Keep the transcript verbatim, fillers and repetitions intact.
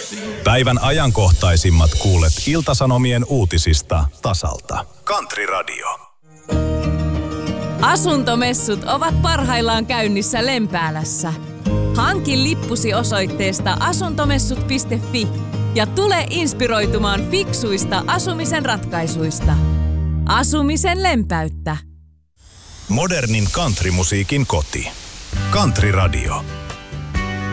Päivän ajankohtaisimmat kuulet Ilta-Sanomien uutisista tasalta. Country Radio. Asuntomessut ovat parhaillaan käynnissä Lempäälässä. Hanki lippusi osoitteesta asuntomessut piste fi ja tule inspiroitumaan fiksuista asumisen ratkaisuista. Asumisen lempäyttä. Modernin countrymusiikin koti. Country Radio.